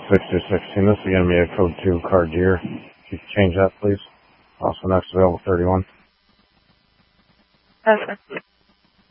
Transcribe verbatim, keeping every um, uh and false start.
six two sixteen. This is going to be a code two car deer. If you could change that, please. Also, next available thirty-one. Okay.